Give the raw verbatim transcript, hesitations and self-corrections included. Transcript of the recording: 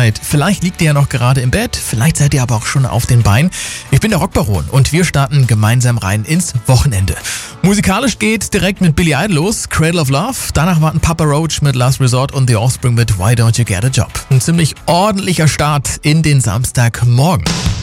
Zeit. Vielleicht liegt ihr ja noch gerade im Bett, vielleicht seid ihr aber auch schon auf den Beinen. Ich bin der Rockbaron und wir starten gemeinsam rein ins Wochenende. Musikalisch geht direkt mit Billy Idol los, Cradle of Love. Danach warten Papa Roach mit Last Resort und The Offspring mit Why Don't You Get a Job. Ein ziemlich ordentlicher Start in den Samstagmorgen.